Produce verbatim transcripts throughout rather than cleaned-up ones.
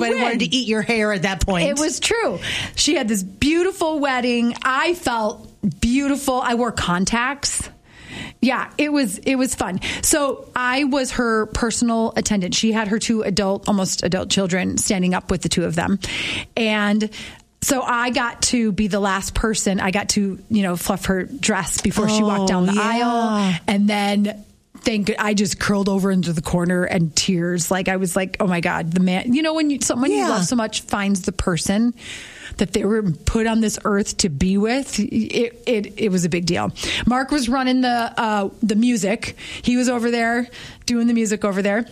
Everybody wanted to eat your hair at that point. It was true. She had this beautiful wedding. I felt beautiful. I wore contacts. Yeah, it was it was fun. So I was her personal attendant. She had her two adult, almost adult children standing up with the two of them. And so I got to be the last person. I got to, you know, fluff her dress before oh, she walked down the yeah. aisle. And then thank I just curled over into the corner and tears. Like I was like, oh my God, the man, you know, when you, someone yeah. you love so much finds the person that they were put on this earth to be with, it it, it was a big deal. Mark was running the uh, the music. He was over there doing the music over there.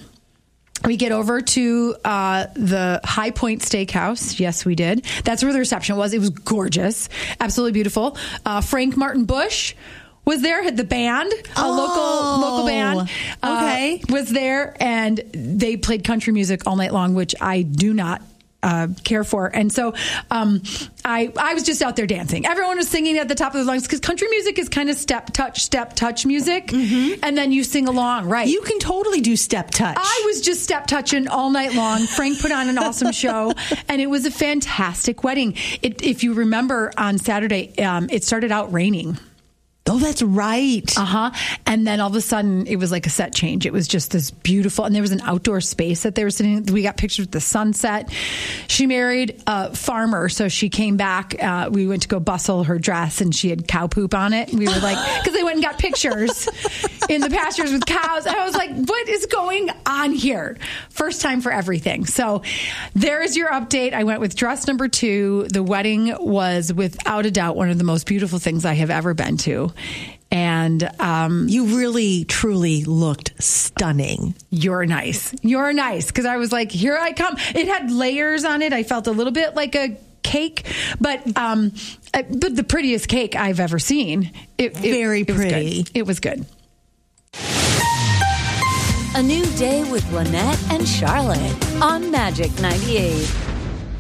We get over to uh, the High Point Steakhouse. Yes, we did. That's where the reception was. It was gorgeous. Absolutely beautiful. Uh, Frank Martin Bush was there, had the band, a oh, local local band. Okay. Uh, was there, and they played country music all night long, which I do not Uh, care for. And so um, I I was just out there dancing. Everyone was singing at the top of their lungs because country music is kind of step, touch, step, touch music. Mm-hmm. And then you sing along, right? You can totally do step touch. I was just step touching all night long. Frank put on an awesome show, and it was a fantastic wedding. It, if you remember on Saturday, um, it started out raining. Oh, that's right. Uh-huh. And then all of a sudden, it was like a set change. It was just this beautiful, and there was an outdoor space that they were sitting in. We got pictures of the sunset. She married a farmer, so she came back. Uh, we went to go bustle her dress, and she had cow poop on it. We were like, because they went and got pictures in the pastures with cows. And I was like, what is going on here? First time for everything. So there's your update. I went with dress number two. The wedding was without a doubt one of the most beautiful things I have ever been to. And um, you really, truly looked stunning. You're nice. You're nice. Because I was like, here I come. It had layers on it. I felt a little bit like a cake, but um, but the prettiest cake I've ever seen. It, it, Very it pretty. Was it was good. A new day with Lynette and Charlotte on Magic ninety-eight.